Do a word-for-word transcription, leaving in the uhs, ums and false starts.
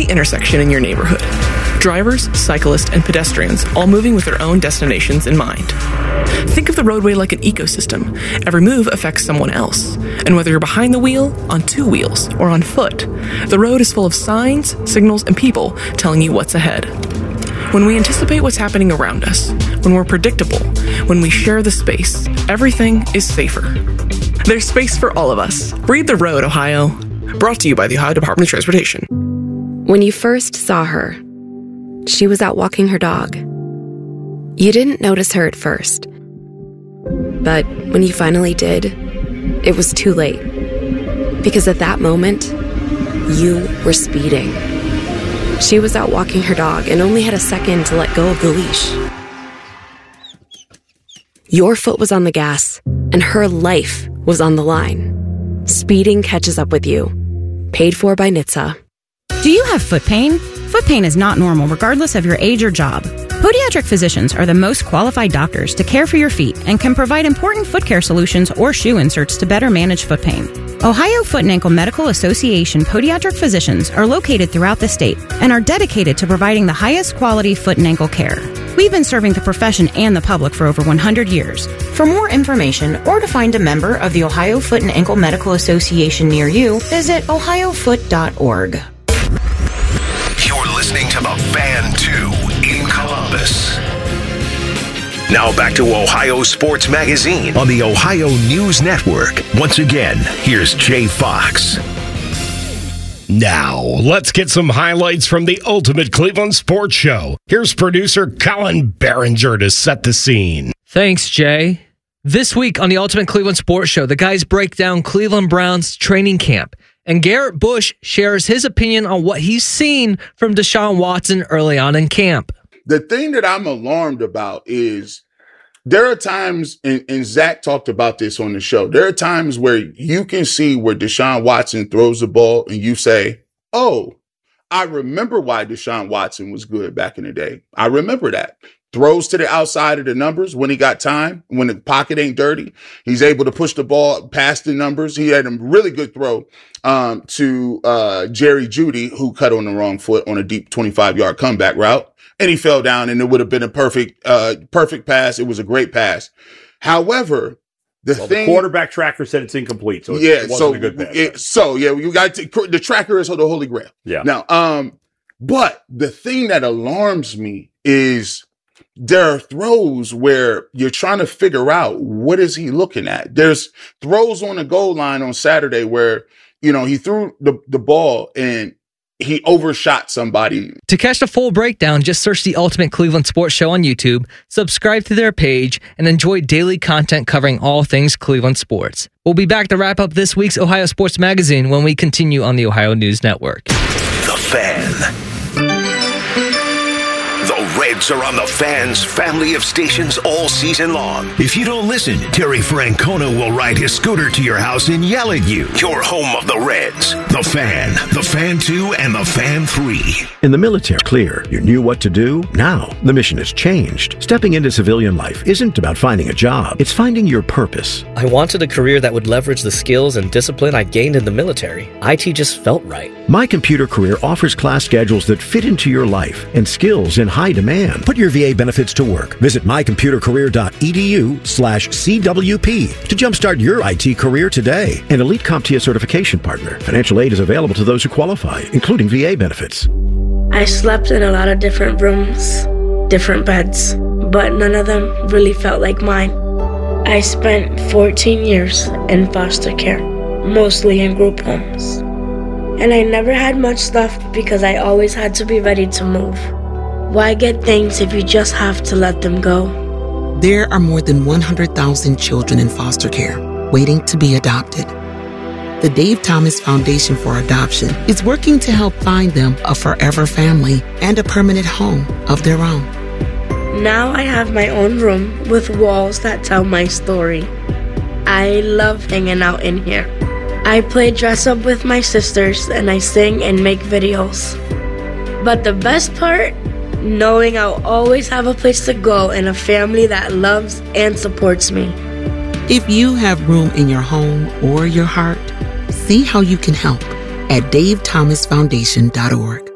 busy intersection in your neighborhood. Drivers, cyclists, and pedestrians all moving with their own destinations in mind. Think of the roadway like an ecosystem. Every move affects someone else. And whether you're behind the wheel, on two wheels, or on foot, the road is full of signs, signals, and people telling you what's ahead. When we anticipate what's happening around us, when we're predictable, when we share the space, everything is safer. There's space for all of us. Read the road, Ohio. Brought to you by the Ohio Department of Transportation. When you first saw her, she was out walking her dog. You didn't notice her at first. But when you finally did, it was too late. Because at that moment, you were speeding. She was out walking her dog and only had a second to let go of the leash. Your foot was on the gas, and her life was on the line. Speeding catches up with you. Paid for by N H T S A. Do you have foot pain? Foot pain is not normal regardless of your age or job. Podiatric physicians are the most qualified doctors to care for your feet and can provide important foot care solutions or shoe inserts to better manage foot pain. Ohio Foot and Ankle Medical Association podiatric physicians are located throughout the state and are dedicated to providing the highest quality foot and ankle care. We've been serving the profession and the public for over one hundred years. For more information or to find a member of the Ohio Foot and Ankle Medical Association near you, visit ohio foot dot org. You're listening to The Fan two in Columbus. Now back to Ohio Sports Magazine on the Ohio News Network. Once again, here's Jay Fox. Now, let's get some highlights from the Ultimate Cleveland Sports Show. Here's producer Colin Behringer to set the scene. Thanks, Jay. This week on the Ultimate Cleveland Sports Show, the guys break down Cleveland Browns training camp. And Garrett Bush shares his opinion on what he's seen from Deshaun Watson early on in camp. The thing that I'm alarmed about is there are times, and, and Zach talked about this on the show, there are times where you can see where Deshaun Watson throws the ball and you say, oh, I remember why Deshaun Watson was good back in the day. I remember that. Throws to the outside of the numbers when he got time, when the pocket ain't dirty. He's able to push the ball past the numbers. He had a really good throw um, to uh, Jerry Jeudy, who cut on the wrong foot on a deep twenty-five-yard comeback route. And he fell down, and it would have been a perfect uh, perfect pass. It was a great pass. However, the well, thing... the quarterback tracker said it's incomplete, so it, yeah, it wasn't so, a good pass. It, so, yeah, you got to, the tracker is the Holy Grail. Yeah. Now, um, but the thing that alarms me is... there are throws where you're trying to figure out what is he looking at. There's throws on the goal line on Saturday where, you know, he threw the, the ball and he overshot somebody. To catch the full breakdown, just search the Ultimate Cleveland Sports Show on YouTube, subscribe to their page, and enjoy daily content covering all things Cleveland sports. We'll be back to wrap up this week's Ohio Sports Magazine when we continue on the Ohio News Network. The Fan. The Reds are on the Fan's family of stations all season long. If you don't listen, Terry Francona will ride his scooter to your house and yell at you. You're home of the Reds. The Fan, The Fan two, and The Fan three. In the military, clear. You knew what to do. Now, the mission has changed. Stepping into civilian life isn't about finding a job. It's finding your purpose. I wanted a career that would leverage the skills and discipline I gained in the military. I T just felt right. My Computer Career offers class schedules that fit into your life and skills in high demand. Put your V A benefits to work. Visit mycomputercareer.edu slash CWP to jumpstart your I T career today. An Elite CompTIA certification partner. Financial aid is available to those who qualify, including V A benefits. I slept in a lot of different rooms, different beds, but none of them really felt like mine. I spent fourteen years in foster care, mostly in group homes. And I never had much stuff because I always had to be ready to move. Why get things if you just have to let them go? There are more than one hundred thousand children in foster care waiting to be adopted. The Dave Thomas Foundation for Adoption is working to help find them a forever family and a permanent home of their own. Now I have my own room with walls that tell my story. I love hanging out in here. I play dress up with my sisters and I sing and make videos. But the best part? Knowing I'll always have a place to go and a family that loves and supports me. If you have room in your home or your heart, see how you can help at dave thomas foundation dot org.